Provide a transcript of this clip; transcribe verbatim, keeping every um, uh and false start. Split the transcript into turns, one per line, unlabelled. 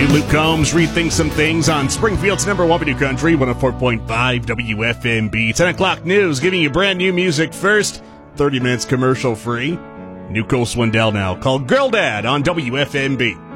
Luke Combs rethinks some things on Springfield's number one New Country, one oh four point five W F M B. ten o'clock news, giving you brand new music first, thirty minutes commercial free. New Cole Swindell now, called Girl Dad on W F M B.